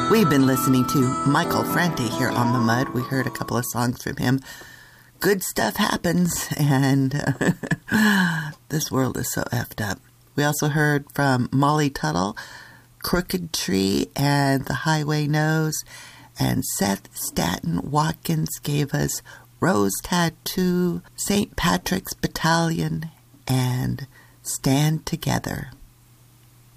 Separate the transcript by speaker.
Speaker 1: We've been listening to Michael Franti here on The Mud. We heard a couple of songs from him. Good stuff happens, and this world is so effed up. We also heard from Molly Tuttle, Crooked Tree and The Highway Knows, and Seth Staten Watkins gave us Rose Tattoo, St. Patrick's Battalion, and Stand Together.